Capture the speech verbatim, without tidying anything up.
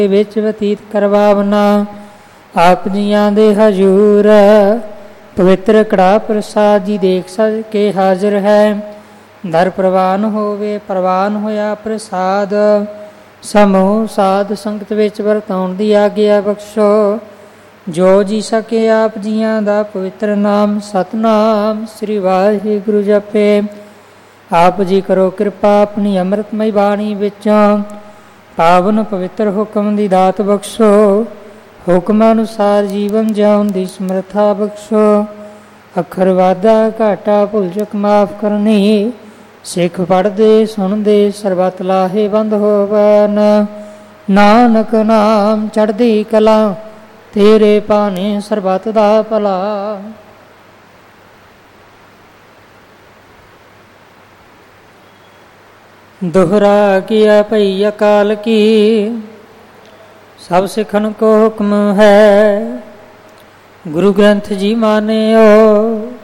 ਵਿੱਚ ਬਤੀਤ ਕਰਵਾਵਨਾ। ਆਪ ਜੀਆਂ ਦੇ ਹਜੂਰ ਪਵਿੱਤਰ ਕੜਾ ਪ੍ਰਸਾਦ ਜੀ ਦੇਖ ਸਜ ਕੇ ਹਾਜ਼ਰ ਹੈ। ਦਰ ਪ੍ਰਵਾਨ ਹੋਵੇ ਪ੍ਰਵਾਨ ਹੋਇਆ ਪ੍ਰਸਾਦ। ਸਮੂਹ ਸਾਧ ਸੰਗਤ ਵਿੱਚ ਵਰਤਾਉਣ ਦੀ ਆਗਿਆ ਬਖਸ਼ੋ। ਜੋ ਜੀ ਸਕੇ ਆਪ ਜੀਆਂ ਦਾ ਪਵਿੱਤਰ ਨਾਮ ਸਤਨਾਮ ਸ੍ਰੀ ਵਾਹਿਗੁਰੂ ਜਪੇ। ਆਪ ਜੀ ਕਰੋ ਕਿਰਪਾ ਆਪਣੀ ਅੰਮ੍ਰਿਤਮਈ ਬਾਣੀ ਵਿੱਚੋਂ ਪਾਵਨ ਪਵਿੱਤਰ ਹੁਕਮ ਦੀ ਦਾਤ ਬਖਸ਼ੋ। ਹੁਕਮ ਅਨੁਸਾਰ ਜੀਵਨ ਜਿਉਣ ਦੀ ਸਮਰੱਥਾ ਬਖਸ਼ੋ। ਅੱਖਰ ਵਾਧਾ ਘਾਟਾ ਭੁੱਲ ਚੁੱਕ ਮਾਫ ਕਰਨੀ। ਸਿੱਖ ਪੜ੍ਹਦੇ ਸੁਣਦੇ ਸਰਬਤ ਲਾਹੇਵੰਦ ਹੋਵਨ। ਨਾਨਕ ਨਾਮ ਚੜ੍ਹਦੀ ਕਲਾ ਤੇਰੇ ਭਾਣੇ ਸਰਬਤ ਦਾ ਭਲਾ। ਦੁਹਰਾ ਕੀਆ ਭਈ ਅਕਾਲ ਕੀ ਸਭ ਸਿੱਖਣ ਕੋ ਹੁਕਮ ਹੈ। ਗੁਰੂ ਗ੍ਰੰਥ ਜੀ ਮਾਨਿਓ